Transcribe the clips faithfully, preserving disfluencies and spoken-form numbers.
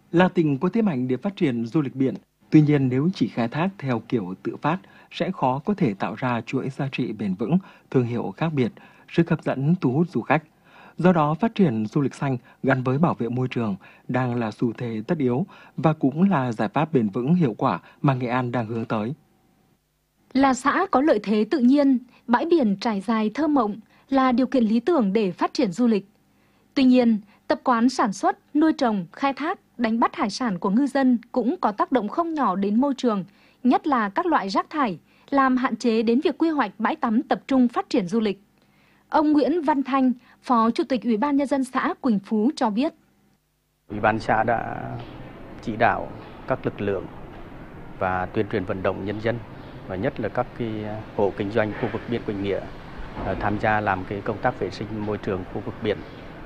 Là tỉnh có thế mạnh để phát triển du lịch biển. Tuy nhiên nếu chỉ khai thác theo kiểu tự phát sẽ khó có thể tạo ra chuỗi giá trị bền vững, thương hiệu khác biệt, sức hấp dẫn thu hút du khách. Do đó, phát triển du lịch xanh gắn với bảo vệ môi trường đang là xu thế tất yếu và cũng là giải pháp bền vững hiệu quả mà Nghệ An đang hướng tới. Là xã có lợi thế tự nhiên, bãi biển trải dài thơ mộng là điều kiện lý tưởng để phát triển du lịch. Tuy nhiên, tập quán sản xuất, nuôi trồng, khai thác, đánh bắt hải sản của ngư dân cũng có tác động không nhỏ đến môi trường, nhất là các loại rác thải, làm hạn chế đến việc quy hoạch bãi tắm tập trung phát triển du lịch. Ông Nguyễn Văn Thanh, Phó Chủ tịch Ủy ban Nhân dân xã Quỳnh Phú cho biết. Ủy ban xã đã chỉ đạo các lực lượng và tuyên truyền vận động nhân dân, và nhất là các cái hộ kinh doanh khu vực biển Quỳnh Nghĩa tham gia làm cái công tác vệ sinh môi trường khu vực biển.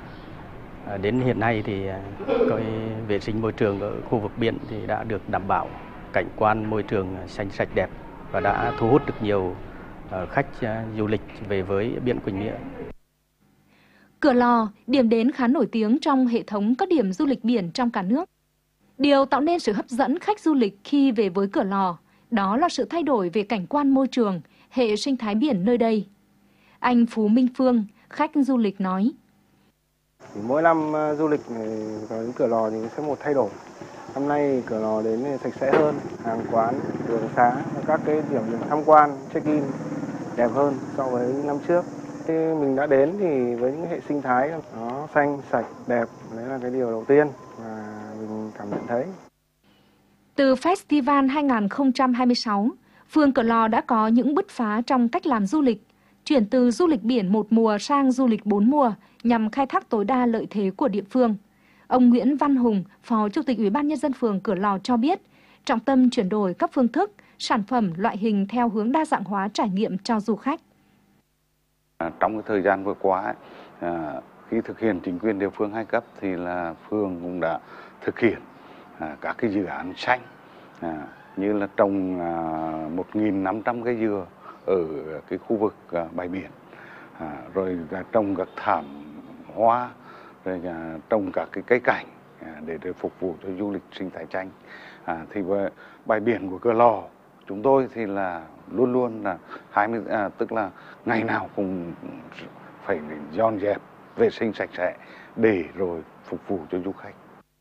Đến hiện nay thì cái vệ sinh môi trường ở khu vực biển thì đã được đảm bảo, cảnh quan môi trường xanh sạch đẹp và đã thu hút được nhiều khách du lịch về với biển Quỳnh Nghĩa. Cửa Lò, điểm đến khá nổi tiếng trong hệ thống các điểm du lịch biển trong cả nước. Điều tạo nên sự hấp dẫn khách du lịch khi về với Cửa Lò, đó là sự thay đổi về cảnh quan môi trường, hệ sinh thái biển nơi đây. Anh Phú Minh Phương, khách du lịch nói. Mỗi năm du lịch đến Cửa Lò thì sẽ một thay đổi. Năm nay Cửa Lò đến sạch sẽ hơn, hàng quán, đường xá, các cái điểm tham quan, check-in đẹp hơn so với năm trước. Khi mình đã đến thì với những hệ sinh thái nó xanh, sạch, đẹp, đấy là cái điều đầu tiên mà mình cảm nhận thấy. Từ Festival hai không hai sáu, phường Cửa Lò đã có những bứt phá trong cách làm du lịch, chuyển từ du lịch biển một mùa sang du lịch bốn mùa nhằm khai thác tối đa lợi thế của địa phương. Ông Nguyễn Văn Hùng, Phó Chủ tịch Ủy ban Nhân dân phường Cửa Lò cho biết, trọng tâm chuyển đổi các phương thức, sản phẩm, loại hình theo hướng đa dạng hóa trải nghiệm cho du khách. Trong cái thời gian vừa qua, khi thực hiện chính quyền địa phương hai cấp thì là phường cũng đã thực hiện các cái dự án xanh, như là trồng một nghìn năm trăm cây dừa ở cái khu vực bãi biển, rồi trồng các thảm hoa, rồi trồng các cái cây cảnh để, để phục vụ cho du lịch sinh thái xanh. À, thì bãi biển của Cửa Lò chúng tôi thì là luôn luôn là hai mươi à, tức là ngày nào cũng phải dọn dẹp, vệ sinh sạch sẽ để rồi phục vụ cho du khách.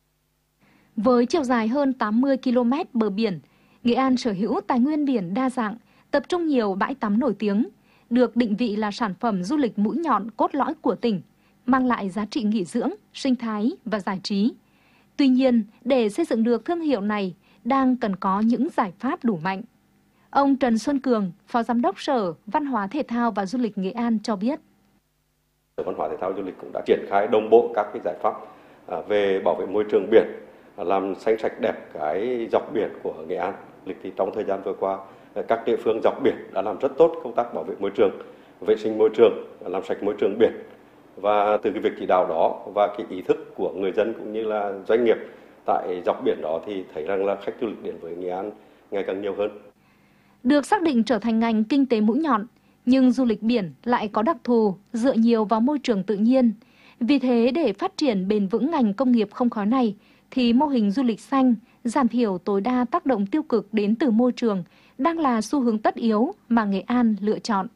Với chiều dài hơn tám mươi ki lô mét bờ biển, Nghệ An sở hữu tài nguyên biển đa dạng, tập trung nhiều bãi tắm nổi tiếng, được định vị là sản phẩm du lịch mũi nhọn cốt lõi của tỉnh, mang lại giá trị nghỉ dưỡng, sinh thái và giải trí. Tuy nhiên, để xây dựng được thương hiệu này, đang cần có những giải pháp đủ mạnh. Ông Trần Xuân Cường, Phó Giám đốc Sở Văn hóa Thể thao và Du lịch Nghệ An cho biết. Sở Văn hóa Thể thao và Du lịch cũng đã triển khai đồng bộ các cái giải pháp về bảo vệ môi trường biển, làm xanh sạch đẹp cái dọc biển của Nghệ An. Lịch thì trong thời gian vừa qua, các địa phương dọc biển đã làm rất tốt công tác bảo vệ môi trường, vệ sinh môi trường, làm sạch môi trường biển. Và từ cái việc chỉ đạo đó và cái ý thức của người dân cũng như là doanh nghiệp tại dọc biển đó thì thấy rằng là khách du lịch đến với Nghệ An ngày càng nhiều hơn. Được xác định trở thành ngành kinh tế mũi nhọn, nhưng du lịch biển lại có đặc thù dựa nhiều vào môi trường tự nhiên. Vì thế để phát triển bền vững ngành công nghiệp không khói này, thì mô hình du lịch xanh, giảm thiểu tối đa tác động tiêu cực đến từ môi trường đang là xu hướng tất yếu mà Nghệ An lựa chọn.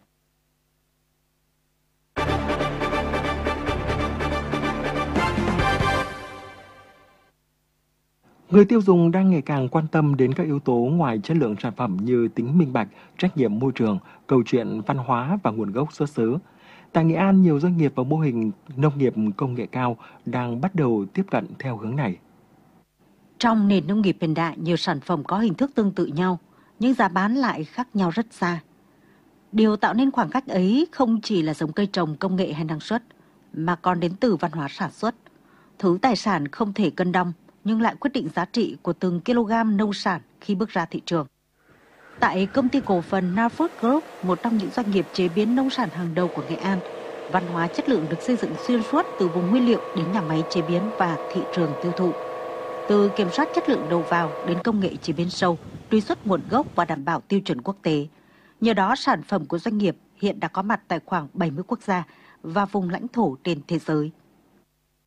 Người tiêu dùng đang ngày càng quan tâm đến các yếu tố ngoài chất lượng sản phẩm như tính minh bạch, trách nhiệm môi trường, câu chuyện văn hóa và nguồn gốc xuất xứ. Tại Nghệ An, nhiều doanh nghiệp và mô hình nông nghiệp công nghệ cao đang bắt đầu tiếp cận theo hướng này. Trong nền nông nghiệp hiện đại, nhiều sản phẩm có hình thức tương tự nhau, nhưng giá bán lại khác nhau rất xa. Điều tạo nên khoảng cách ấy không chỉ là giống cây trồng, công nghệ hay năng suất, mà còn đến từ văn hóa sản xuất. Thứ tài sản không thể cân đong, nhưng lại quyết định giá trị của từng kg nông sản khi bước ra thị trường. Tại công ty cổ phần Narfood Group, một trong những doanh nghiệp chế biến nông sản hàng đầu của Nghệ An, văn hóa chất lượng được xây dựng xuyên suốt từ vùng nguyên liệu đến nhà máy chế biến và thị trường tiêu thụ. Từ kiểm soát chất lượng đầu vào đến công nghệ chế biến sâu, truy xuất nguồn gốc và đảm bảo tiêu chuẩn quốc tế. Nhờ đó, sản phẩm của doanh nghiệp hiện đã có mặt tại khoảng bảy mươi quốc gia và vùng lãnh thổ trên thế giới.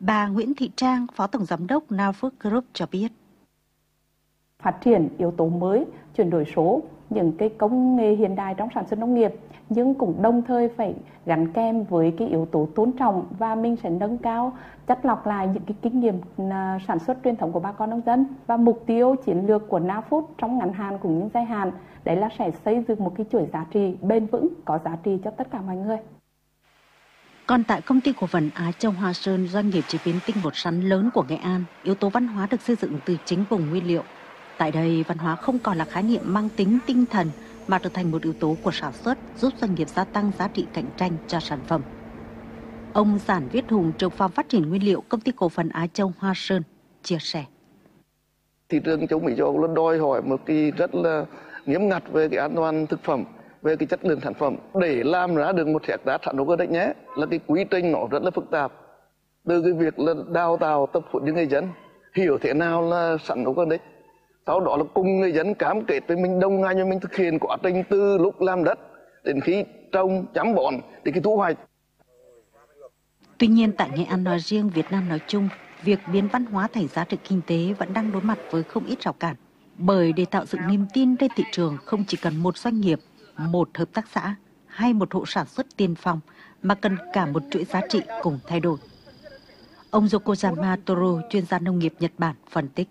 Bà Nguyễn Thị Trang, Phó Tổng Giám đốc Norfolk Group cho biết. Phát triển yếu tố mới, chuyển đổi số, những cái công nghệ hiện đại trong sản xuất nông nghiệp, nhưng cũng đồng thời phải gắn kèm với cái yếu tố tôn trọng, và mình sẽ nâng cao chất lọc lại những cái kinh nghiệm sản xuất truyền thống của bà con nông dân. Và mục tiêu chiến lược của Norfolk trong ngắn hạn cũng như dài hạn, đấy là sẽ xây dựng một cái chuỗi giá trị bền vững, có giá trị cho tất cả mọi người. Còn tại Công ty Cổ phần Á Châu Hoa Sơn, doanh nghiệp chế biến tinh bột sắn lớn của Nghệ An, yếu tố văn hóa được xây dựng từ chính vùng nguyên liệu. Tại đây, văn hóa không còn là khái niệm mang tính tinh thần, mà trở thành một yếu tố của sản xuất, giúp doanh nghiệp gia tăng giá trị cạnh tranh cho sản phẩm. Ông Giản Viết Hùng, trưởng phòng phát triển nguyên liệu Công ty Cổ phần Á Châu Hoa Sơn, chia sẻ. Thị trường châu Mỹ châu Âu luôn đòi hỏi một cái rất là nghiêm ngặt về cái an toàn thực phẩm, về cái chất lượng sản phẩm. Để làm ra được một hectare sản xuất organic nhé, là cái quy trình nó rất là phức tạp. Từ cái việc là đào tạo tập huấn cho người dân, hiểu thế nào là sản xuất organic. Sau đó là cùng người dân cam kết với mình, đồng hành với mình thực hiện quá trình từ lúc làm đất đến khi trồng, chăm bón đến khi thu hoạch. Tuy nhiên, tại Nghệ An nói riêng, Việt Nam nói chung, việc biến văn hóa thành giá trị kinh tế vẫn đang đối mặt với không ít rào cản. Bởi để tạo dựng niềm tin trên thị trường, không chỉ cần một doanh nghiệp, một hợp tác xã hay một hộ sản xuất tiên phong, mà cần cả một chuỗi giá trị cùng thay đổi. Ông Yokoyama Toru, chuyên gia nông nghiệp Nhật Bản, phân tích.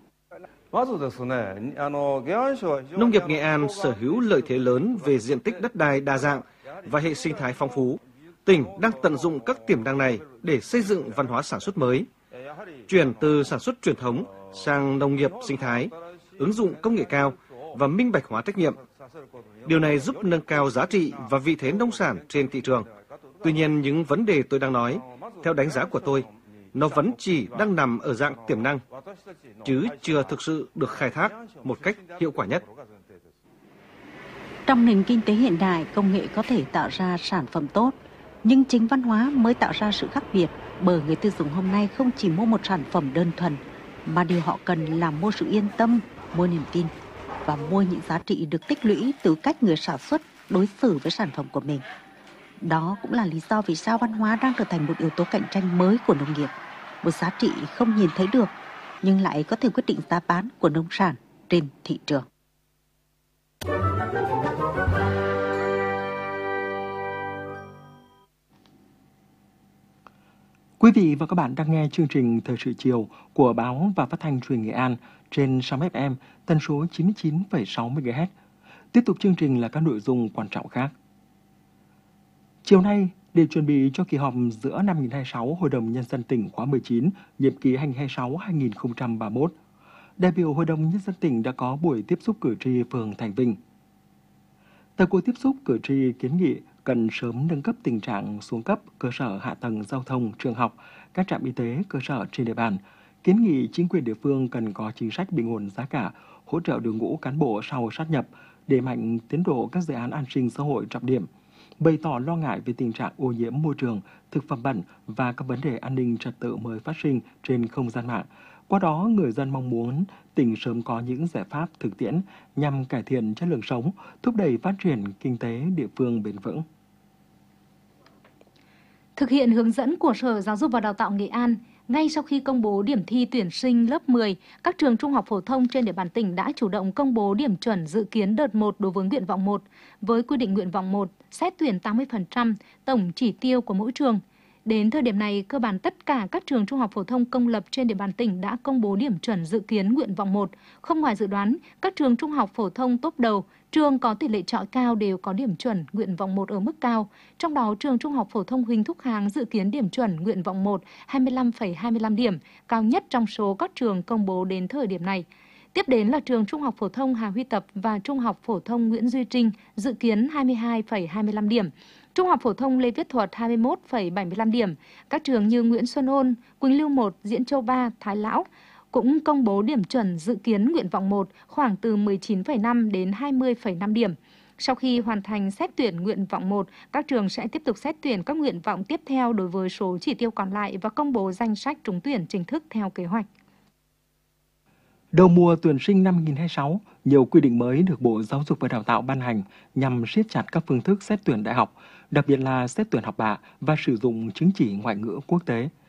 Nông nghiệp Nghệ An sở hữu lợi thế lớn về diện tích đất đai đa dạng và hệ sinh thái phong phú. Tỉnh đang tận dụng các tiềm năng này để xây dựng văn hóa sản xuất mới, chuyển từ sản xuất truyền thống sang nông nghiệp sinh thái, ứng dụng công nghệ cao và minh bạch hóa trách nhiệm. Điều này giúp nâng cao giá trị và vị thế nông sản trên thị trường. Tuy nhiên, những vấn đề tôi đang nói, theo đánh giá của tôi, nó vẫn chỉ đang nằm ở dạng tiềm năng, chứ chưa thực sự được khai thác một cách hiệu quả nhất. Trong nền kinh tế hiện đại, công nghệ có thể tạo ra sản phẩm tốt, nhưng chính văn hóa mới tạo ra sự khác biệt, bởi người tiêu dùng hôm nay không chỉ mua một sản phẩm đơn thuần, mà điều họ cần là mua sự yên tâm, mua niềm tin và mua những giá trị được tích lũy từ cách người sản xuất đối xử với sản phẩm của mình. Đó cũng là lý do vì sao văn hóa đang trở thành một yếu tố cạnh tranh mới của nông nghiệp, một giá trị không nhìn thấy được nhưng lại có thể quyết định giá bán của nông sản trên thị trường. Quý vị và các bạn đang nghe chương trình Thời sự chiều của Báo và Phát thanh Truyền hình Nghệ An trên sóng ép em tần số chín mươi chín phẩy sáu mê ga héc. Tiếp tục chương trình là các nội dung quan trọng khác. Chiều nay, để chuẩn bị cho kỳ họp giữa năm hai nghìn không trăm hai mươi sáu Hội đồng Nhân dân tỉnh khóa mười chín, nhiệm kỳ hai nghìn không trăm hai mươi sáu đến hai nghìn không trăm ba mươi mốt, đại biểu Hội đồng Nhân dân tỉnh đã có buổi tiếp xúc cử tri phường Thành Vinh. Tại cuộc tiếp xúc, cử tri kiến nghị cần sớm nâng cấp tình trạng xuống cấp cơ sở hạ tầng giao thông, trường học, các trạm y tế cơ sở trên địa bàn. Kiến nghị chính quyền địa phương cần có chính sách bình ổn giá cả, hỗ trợ đội ngũ cán bộ sau sát nhập, đẩy mạnh tiến độ các dự án an sinh xã hội trọng điểm. Bày tỏ lo ngại về tình trạng ô nhiễm môi trường, thực phẩm bẩn và các vấn đề an ninh trật tự mới phát sinh trên không gian mạng. Qua đó, người dân mong muốn tỉnh sớm có những giải pháp thực tiễn nhằm cải thiện chất lượng sống, thúc đẩy phát triển kinh tế địa phương bền vững. Thực hiện hướng dẫn của Sở Giáo dục và Đào tạo Nghệ An, ngay sau khi công bố điểm thi tuyển sinh lớp mười, các trường trung học phổ thông trên địa bàn tỉnh đã chủ động công bố điểm chuẩn dự kiến đợt một đối với nguyện vọng một, với quy định nguyện vọng một xét tuyển tám mươi phần trăm tổng chỉ tiêu của mỗi trường. Đến thời điểm này, cơ bản tất cả các trường trung học phổ thông công lập trên địa bàn tỉnh đã công bố điểm chuẩn dự kiến nguyện vọng một. Không ngoài dự đoán, các trường trung học phổ thông top đầu, trường có tỷ lệ chọi cao đều có điểm chuẩn nguyện vọng một ở mức cao. Trong đó, trường trung học phổ thông Huỳnh Thúc Kháng dự kiến điểm chuẩn nguyện vọng một hai mươi lăm phẩy hai mươi lăm điểm, cao nhất trong số các trường công bố đến thời điểm này. Tiếp đến là trường Trung học phổ thông Hà Huy Tập và Trung học phổ thông Nguyễn Duy Trinh dự kiến hai mươi hai phẩy hai mươi lăm điểm. Trung học phổ thông Lê Viết Thuật hai mươi mốt phẩy bảy mươi lăm điểm. Các trường như Nguyễn Xuân Ôn, Quỳnh Lưu một, Diễn Châu ba, Thái Lão cũng công bố điểm chuẩn dự kiến nguyện vọng một khoảng từ mười chín phẩy năm đến hai mươi phẩy năm điểm. Sau khi hoàn thành xét tuyển nguyện vọng một, các trường sẽ tiếp tục xét tuyển các nguyện vọng tiếp theo đối với số chỉ tiêu còn lại và công bố danh sách trúng tuyển chính thức theo kế hoạch. Đầu mùa tuyển sinh năm hai nghìn không trăm hai mươi sáu, nhiều quy định mới được Bộ Giáo dục và Đào tạo ban hành nhằm siết chặt các phương thức xét tuyển đại học, đặc biệt là xét tuyển học bạ và sử dụng chứng chỉ ngoại ngữ quốc tế.